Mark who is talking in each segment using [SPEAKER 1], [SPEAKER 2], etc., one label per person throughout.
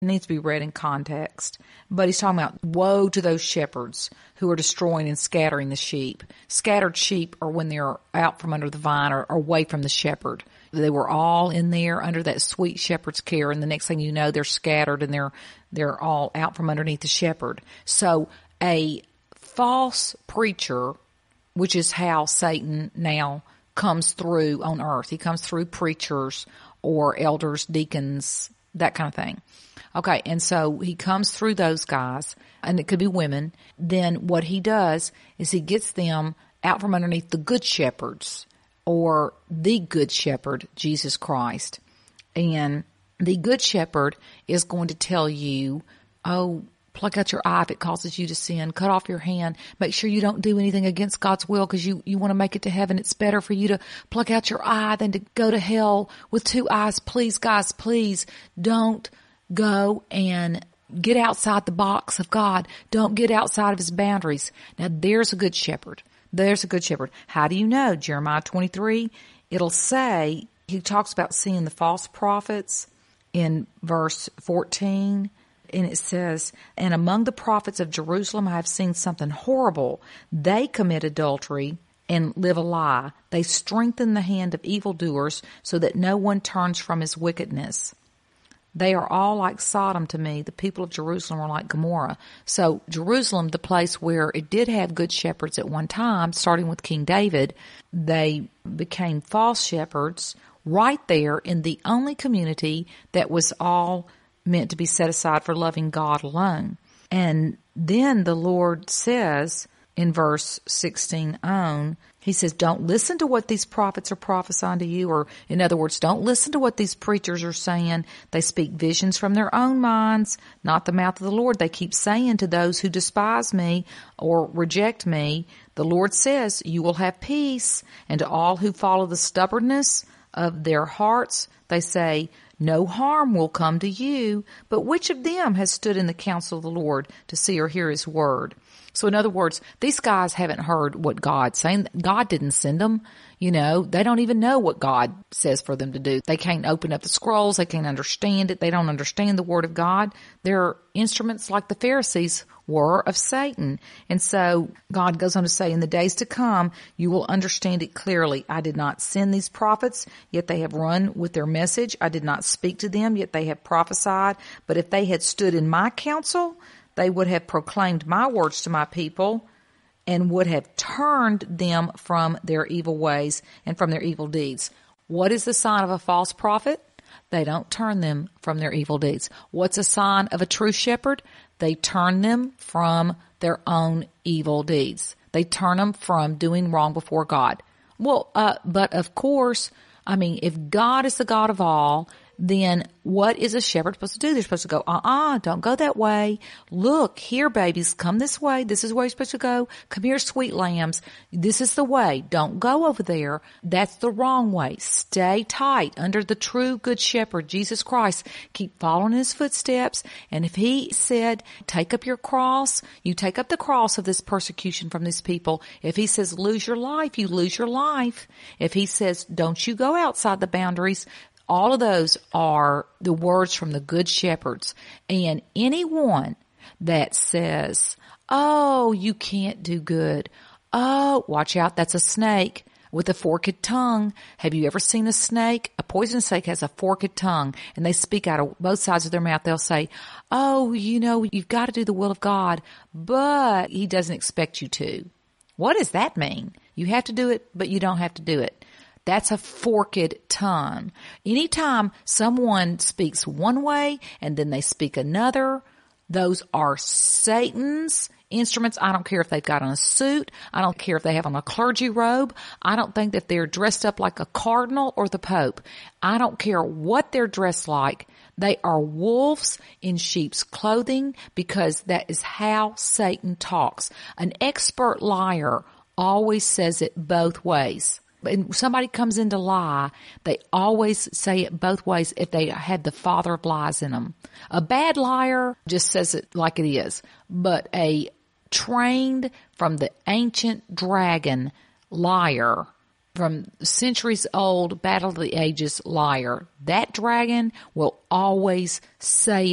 [SPEAKER 1] It needs to be read in context. But he's talking about woe to those shepherds who are destroying and scattering the sheep. Scattered sheep are when they're out from under the vine or away from the shepherd. They were all in there under that sweet shepherd's care, and the next thing you know, they're scattered and they're all out from underneath the shepherd. So a false preacher, which is how Satan now comes through on earth. He comes through preachers or elders, deacons, that kind of thing. Okay, and so he comes through those guys, and it could be women. Then what he does is he gets them out from underneath the good shepherds, or the good shepherd, Jesus Christ. And the good shepherd is going to tell you, oh, pluck out your eye if it causes you to sin. Cut off your hand. Make sure you don't do anything against God's will because you want to make it to heaven. It's better for you to pluck out your eye than to go to hell with two eyes. Please, guys, please don't go and get outside the box of God. Don't get outside of his boundaries. Now, there's a good shepherd. There's a good shepherd. How do you know? Jeremiah 23, it'll say, he talks about seeing the false prophets in verse 14. And it says, and among the prophets of Jerusalem, I have seen something horrible. They commit adultery and live a lie. They strengthen the hand of evildoers so that no one turns from his wickedness. They are all like Sodom to me. The people of Jerusalem are like Gomorrah. So Jerusalem, the place where it did have good shepherds at one time, starting with King David, they became false shepherds right there in the only community that was all meant to be set aside for loving God alone. And then the Lord says in verse 16 on, he says, don't listen to what these prophets are prophesying to you, or in other words, don't listen to what these preachers are saying. They speak visions from their own minds, not the mouth of the Lord. They keep saying to those who despise me or reject me, the Lord says, you will have peace. And to all who follow the stubbornness of their hearts, they say, no harm will come to you. But which of them has stood in the counsel of the Lord to see or hear his word? So in other words, these guys haven't heard what God's saying. God didn't send them. You know, they don't even know what God says for them to do. They can't open up the scrolls. They can't understand it. They don't understand the word of God. They're instruments like the Pharisees were of Satan. And so God goes on to say, in the days to come, you will understand it clearly. I did not send these prophets, yet they have run with their message. I did not speak to them, yet they have prophesied. But if they had stood in my counsel, they would have proclaimed my words to my people and would have turned them from their evil ways and from their evil deeds. What is the sign of a false prophet? They don't turn them from their evil deeds. What's a sign of a true shepherd? They turn them from their own evil deeds. They turn them from doing wrong before God. Well, but of course, I mean, if God is the God of all, then what is a shepherd supposed to do? They're supposed to go, don't go that way. Look, here, babies, come this way. This is where you're supposed to go. Come here, sweet lambs. This is the way. Don't go over there. That's the wrong way. Stay tight under the true good shepherd, Jesus Christ. Keep following his footsteps. And if he said, take up your cross, you take up the cross of this persecution from these people. If he says, lose your life, you lose your life. If he says, don't you go outside the boundaries, all of those are the words from the good shepherds. And anyone that says, oh, you can't do good. Oh, watch out, that's a snake with a forked tongue. Have you ever seen a snake? A poisonous snake has a forked tongue, and they speak out of both sides of their mouth. They'll say, oh, you know, you've got to do the will of God, but he doesn't expect you to. What does that mean? You have to do it, but you don't have to do it. That's a forked tongue. Anytime someone speaks one way and then they speak another, those are Satan's instruments. I don't care if they've got on a suit. I don't care if they have on a clergy robe. I don't think that they're dressed up like a cardinal or the Pope. I don't care what they're dressed like. They are wolves in sheep's clothing, because that is how Satan talks. An expert liar always says it both ways. And somebody comes in to lie, they always say it both ways if they had the father of lies in them. A bad liar just says it like it is. But a trained from the ancient dragon liar, from centuries old Battle of the Ages liar, that dragon will always say it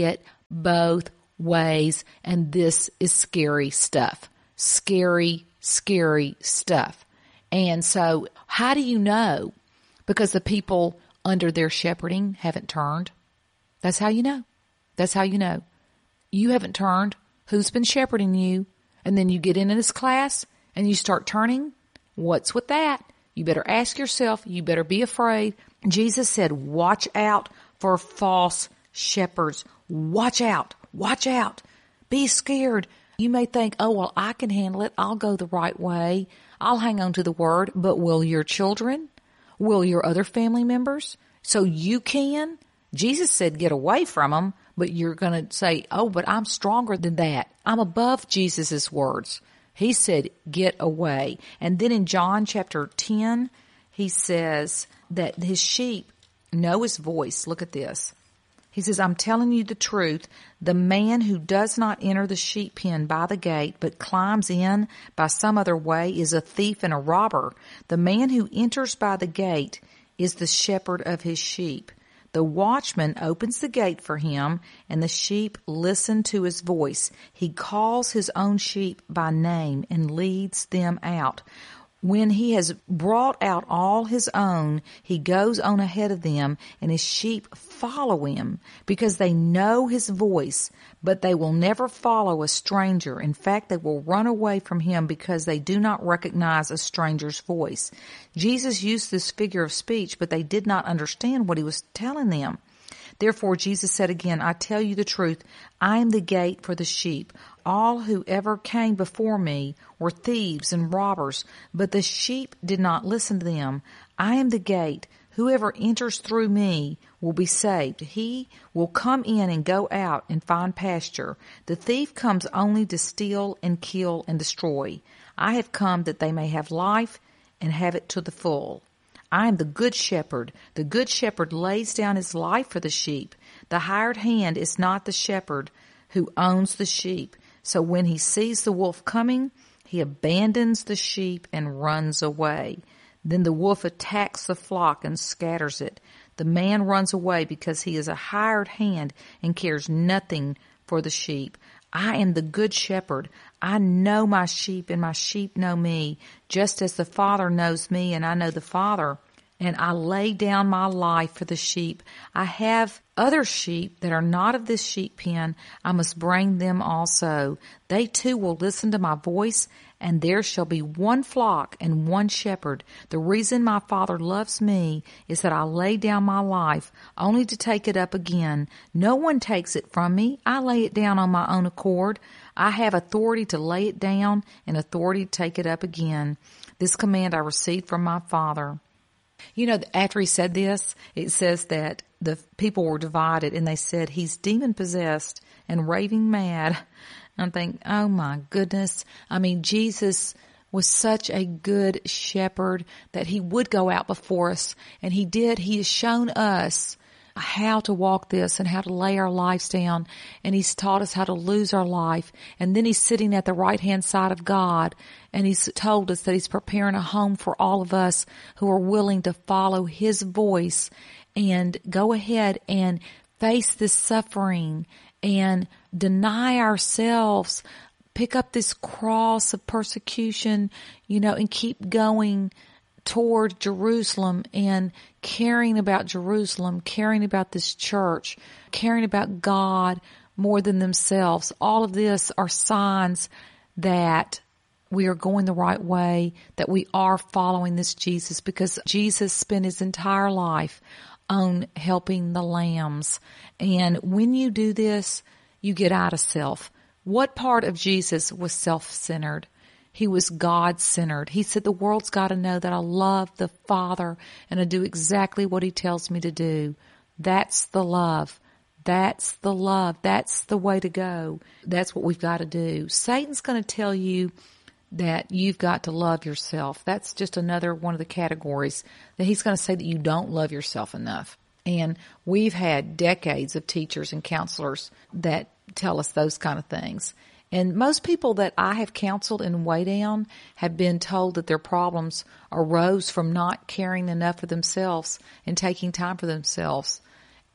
[SPEAKER 1] both ways. And this is scary stuff. Scary, scary stuff. And so how do you know? Because the people under their shepherding haven't turned. That's how you know. That's how you know. You haven't turned. Who's been shepherding you? And then you get into this class and you start turning. What's with that? You better ask yourself. You better be afraid. Jesus said, watch out for false shepherds. Watch out. Watch out. Be scared. You may think, oh, well, I can handle it. I'll go the right way. I'll hang on to the word. But will your children? Will your other family members? So you can? Jesus said, get away from them. But you're going to say, oh, but I'm stronger than that. I'm above Jesus's words. He said, get away. And then in John chapter 10, he says that his sheep know his voice. Look at this. He says, I'm telling you the truth. The man who does not enter the sheep pen by the gate, but climbs in by some other way is a thief and a robber. The man who enters by the gate is the shepherd of his sheep. The watchman opens the gate for him, and the sheep listen to his voice. He calls his own sheep by name and leads them out. When he has brought out all his own, he goes on ahead of them, and his sheep follow him because they know his voice, but they will never follow a stranger. In fact, they will run away from him because they do not recognize a stranger's voice. Jesus used this figure of speech, but they did not understand what he was telling them. Therefore, Jesus said again, I tell you the truth, I am the gate for the sheep. All who ever came before me were thieves and robbers, but the sheep did not listen to them. I am the gate. Whoever enters through me will be saved. He will come in and go out and find pasture. The thief comes only to steal and kill and destroy. I have come that they may have life and have it to the full. I am the good shepherd. The good shepherd lays down his life for the sheep. The hired hand is not the shepherd who owns the sheep. So when he sees the wolf coming, he abandons the sheep and runs away. Then the wolf attacks the flock and scatters it. The man runs away because he is a hired hand and cares nothing for the sheep. I am the good shepherd. I know my sheep and my sheep know me, just as the Father knows me and I know the Father. And I lay down my life for the sheep. I have other sheep that are not of this sheep pen. I must bring them also. They too will listen to my voice, and there shall be one flock and one shepherd. The reason my Father loves me is that I lay down my life only to take it up again. No one takes it from me. I lay it down on my own accord. I have authority to lay it down and authority to take it up again. This command I received from my Father. You know, after he said this, it says that the people were divided and they said, he's demon-possessed and raving mad. And I think, oh my goodness. I mean, Jesus was such a good shepherd that he would go out before us. And he did. He has shown us how to walk this and how to lay our lives down. And he's taught us how to lose our life. And then he's sitting at the right-hand side of God. And he's told us that he's preparing a home for all of us who are willing to follow his voice and go ahead and face this suffering and deny ourselves, pick up this cross of persecution, and keep going toward Jerusalem and caring about Jerusalem, caring about this church, caring about God more than themselves. All of this are signs that we are going the right way, that we are following this Jesus, because Jesus spent his entire life on helping the lambs. And when you do this, you get out of self. What part of Jesus was self-centered? He was God-centered. He said, the world's got to know that I love the Father and I do exactly what he tells me to do. That's the love. That's the love. That's the way to go. That's what we've got to do. Satan's going to tell you that you've got to love yourself. That's just another one of the categories that he's going to say that you don't love yourself enough. And we've had decades of teachers and counselors that tell us those kind of things. And most people that I have counseled in Way Down have been told that their problems arose from not caring enough for themselves and taking time for themselves.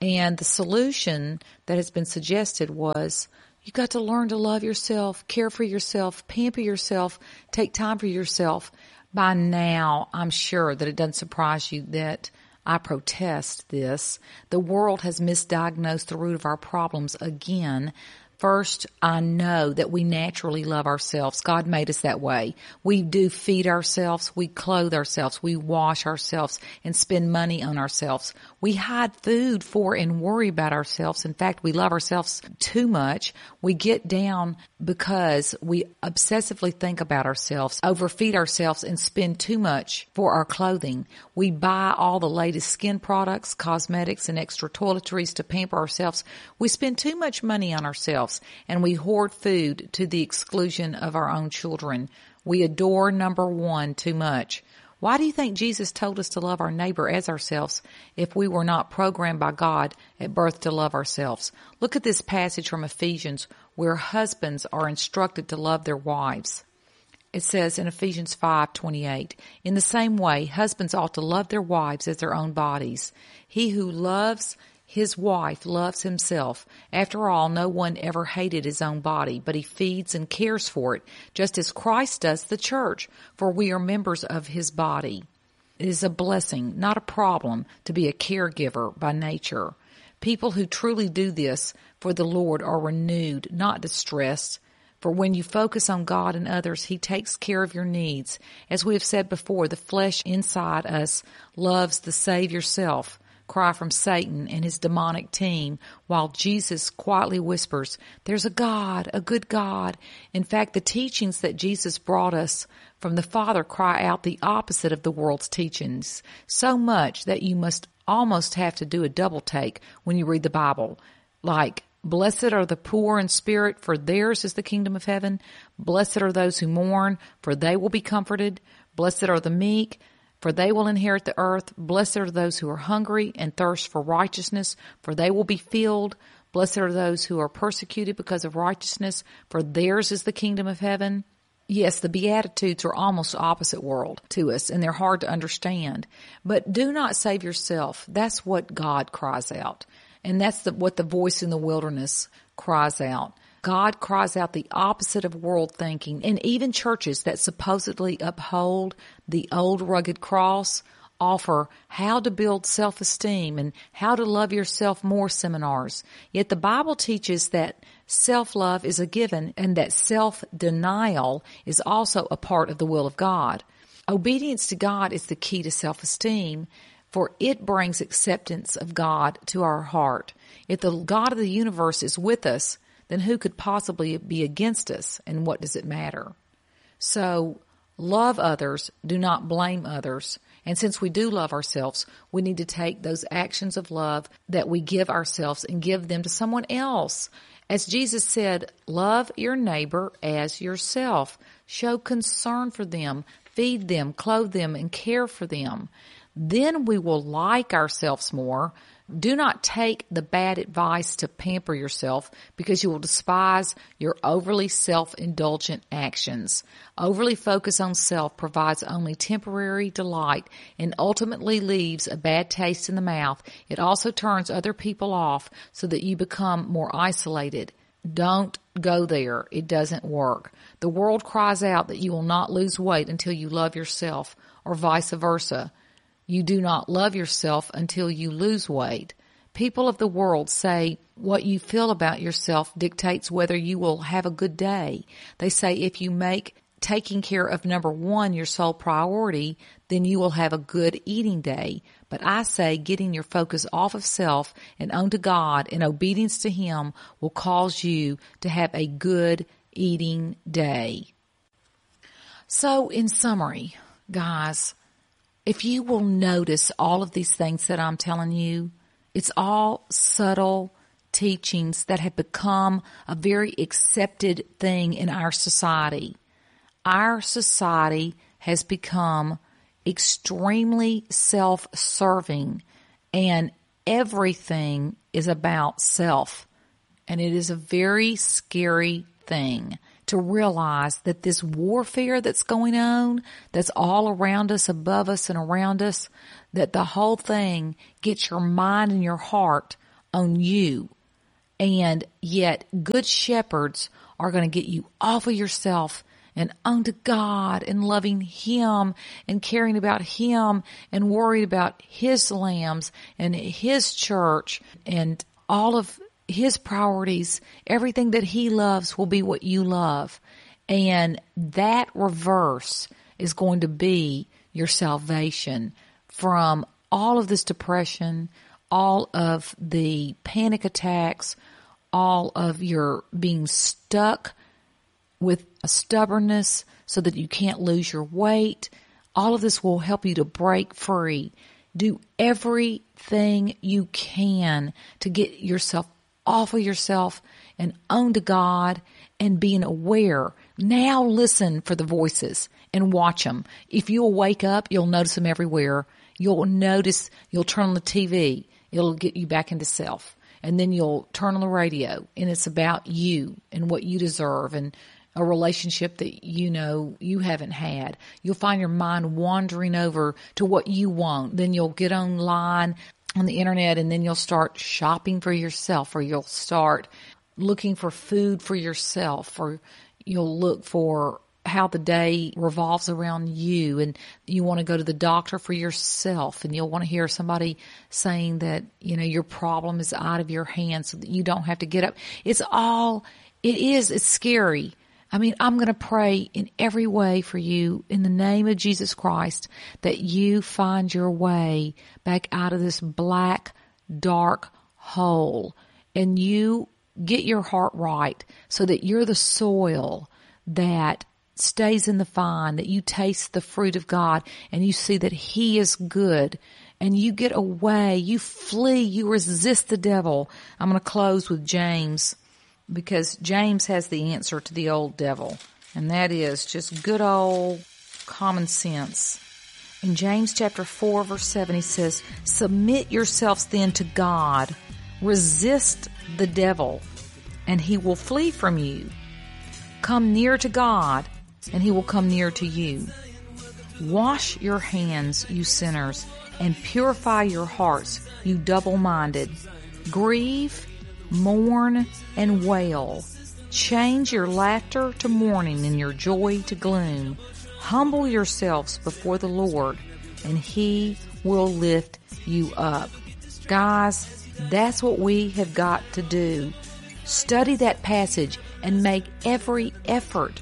[SPEAKER 1] And the solution that has been suggested was, you got to learn to love yourself, care for yourself, pamper yourself, take time for yourself. By now, I'm sure that it doesn't surprise you that I protest this. The world has misdiagnosed the root of our problems again. First, I know that we naturally love ourselves. God made us that way. We do feed ourselves, we clothe ourselves, we wash ourselves, and spend money on ourselves. We hide food for and worry about ourselves. In fact, we love ourselves too much. We get down because we obsessively think about ourselves, overfeed ourselves, and spend too much for our clothing. We buy all the latest skin products, cosmetics, and extra toiletries to pamper ourselves. We spend too much money on ourselves, and we hoard food to the exclusion of our own children. We adore number one too much. Why do you think Jesus told us to love our neighbor as ourselves if we were not programmed by God at birth to love ourselves? Look at this passage from Ephesians where husbands are instructed to love their wives. It says in Ephesians 5:28, in the same way, husbands ought to love their wives as their own bodies. He who loves his wife loves himself. After all, no one ever hated his own body, but he feeds and cares for it, just as Christ does the church, for we are members of his body. It is a blessing, not a problem, to be a caregiver by nature. People who truly do this for the Lord are renewed, not distressed. For when you focus on God and others, he takes care of your needs. As we have said before, the flesh inside us loves the save yourself cry from Satan and his demonic team, while Jesus quietly whispers, there's a God, a good God. In fact, the teachings that Jesus brought us from the Father cry out the opposite of the world's teachings, so much that you must almost have to do a double take when you read the Bible. Like, blessed are the poor in spirit, for theirs is the kingdom of heaven. Blessed are those who mourn, for they will be comforted. Blessed are the meek, for they will inherit the earth. Blessed are those who are hungry and thirst for righteousness, for they will be filled. Blessed are those who are persecuted because of righteousness, for theirs is the kingdom of heaven. Yes, the Beatitudes are almost opposite world to us, and they're hard to understand. But do not save yourself. That's what God cries out. And that's what the voice in the wilderness cries out. God cries out the opposite of world thinking. And even churches that supposedly uphold the old rugged cross offer how to build self-esteem and how to love yourself more seminars. Yet the Bible teaches that self-love is a given and that self-denial is also a part of the will of God. Obedience to God is the key to self-esteem, for it brings acceptance of God to our heart. If the God of the universe is with us, then who could possibly be against us, and what does it matter? So, love others, do not blame others. And since we do love ourselves, we need to take those actions of love that we give ourselves and give them to someone else. As Jesus said, love your neighbor as yourself. Show concern for them, feed them, clothe them, and care for them. Then we will like ourselves more. Do not take the bad advice to pamper yourself, because you will despise your overly self-indulgent actions. Overly focus on self provides only temporary delight and ultimately leaves a bad taste in the mouth. It also turns other people off so that you become more isolated. Don't go there. It doesn't work. The world cries out that you will not lose weight until you love yourself, or vice versa. You do not love yourself until you lose weight. People of the world say what you feel about yourself dictates whether you will have a good day. They say if you make taking care of number one your sole priority, then you will have a good eating day. But I say getting your focus off of self and onto God in obedience to Him will cause you to have a good eating day. So in summary, guys, if you will notice all of these things that I'm telling you, it's all subtle teachings that have become a very accepted thing in our society. Our society has become extremely self-serving, and everything is about self. And it is a very scary thing to realize that this warfare that's going on, that's all around us, above us, and around us, that the whole thing gets your mind and your heart on you. And yet good shepherds are going to get you off of yourself and unto God and loving Him and caring about Him and worried about His lambs and His church and all of His priorities. Everything that He loves will be what you love. And that reverse is going to be your salvation from all of this depression, all of the panic attacks, all of your being stuck with a stubbornness so that you can't lose your weight. All of this will help you to break free. Do everything you can to get yourself off of yourself and onto God and being aware. Now listen for the voices and watch them. If you'll wake up, you'll notice them everywhere. You'll turn on the TV. It'll get you back into self. And then you'll turn on the radio, and it's about you and what you deserve and a relationship that you know you haven't had. You'll find your mind wandering over to what you want. Then you'll get online on the internet, and then you'll start shopping for yourself, or you'll start looking for food for yourself, or you'll look for how the day revolves around you, and you want to go to the doctor for yourself, and you'll want to hear somebody saying that, your problem is out of your hands so that you don't have to get up. It's scary. I mean, I'm going to pray in every way for you in the name of Jesus Christ that you find your way back out of this black, dark hole, and you get your heart right so that you're the soil that stays in the vine, that you taste the fruit of God and you see that He is good, and you get away, you flee, you resist the devil. I'm going to close with James, because James has the answer to the old devil, and that is just good old common sense. In James chapter 4, verse 7, he says, "Submit yourselves then to God, resist the devil, and he will flee from you. Come near to God, and He will come near to you. Wash your hands, you sinners, and purify your hearts, you double-minded. Grieve, mourn, and wail. Change your laughter to mourning and your joy to gloom. Humble yourselves before the Lord, and He will lift you up." Guys, that's what we have got to do. Study that passage and make every effort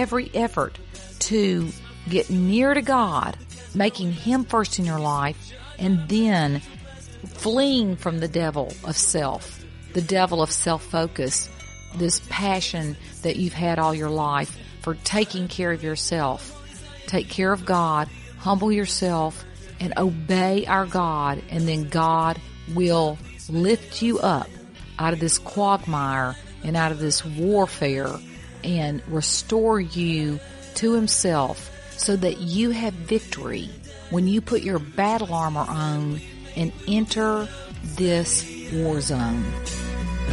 [SPEAKER 1] to get near to God, making Him first in your life, and then fleeing from the devil of self, the devil of self-focus, this passion that you've had all your life for taking care of yourself. Take care of God, humble yourself, and obey our God, and then God will lift you up out of this quagmire and out of this warfare and restore you to Himself so that you have victory when you put your battle armor on and enter this war zone.